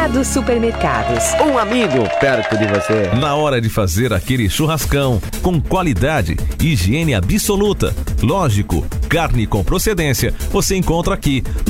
Conrado Supermercados. Um amigo perto de você. Na hora de fazer aquele churrascão, com qualidade, higiene absoluta, lógico, carne com procedência, você encontra aqui